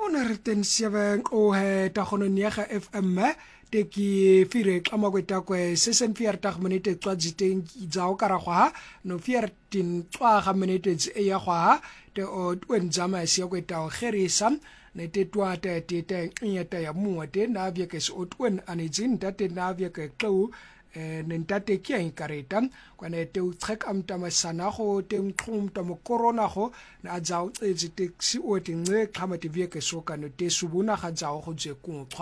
107 o he ta gono niega FM te ki fire xama kweta kwe sesen 40 minute tswa diteng tsao karagwa no 14 tswa ga minute e ya gwa te o twenzama sia kweta o gerisa ne te twa te nyeta ya muate na bia ke so twen anejin tate na bia ke tlo nentate ke inkareta kwane te utrek amtama sana go te mtlum tamo corona go na tsao tse te si o te nge xama te bia ke so ka no te subuna ga tsao go je ku